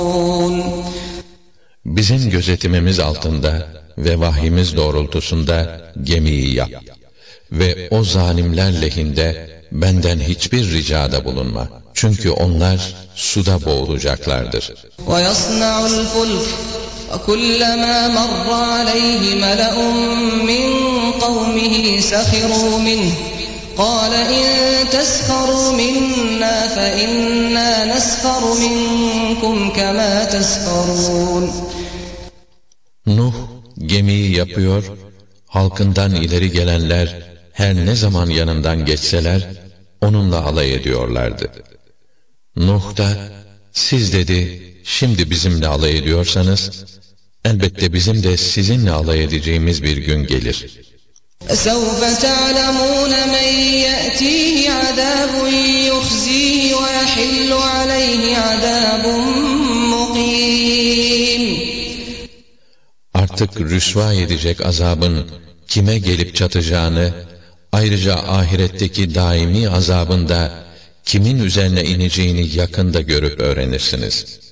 Bizim gözetimimiz altında ve vahyimiz doğrultusunda gemiyi yap ve o zalimler lehinde benden hiçbir ricada bulunma. Çünkü onlar suda boğulacaklardır. وَيَصْنَعُ الْفُلْكَ وَكُلَّمَا مَرَّ عَلَيْهِ مَلَأٌ مِّن قَوْمِهِ سَخِرُوا مِنْهُ قَالَ إِن تَسْخَرُوا مِنَّا فَإِنَّا نَسْخَرُ مِنكُمْ كَمَا تَسْخَرُونَ. Nuh gemiyi yapıyor, halkından ileri gelenler her ne zaman yanından geçseler onunla alay ediyorlardı. Nuh da, siz dedi, şimdi bizimle alay ediyorsanız, elbette bizim de sizinle alay edeceğimiz bir gün gelir. فَسَوْفَ تَعْلَمُونَ مَنْ يَأْتِيهِ عَذَابٌ يُخْزِيهِ وَيَحِلُّ عَلَيْهِ عَذَابٌ مُقِيمٌ. Artık rüsva edecek azabın kime gelip çatacağını, ayrıca ahiretteki daimi azabın da kimin üzerine ineceğini yakında görüp öğrenirsiniz.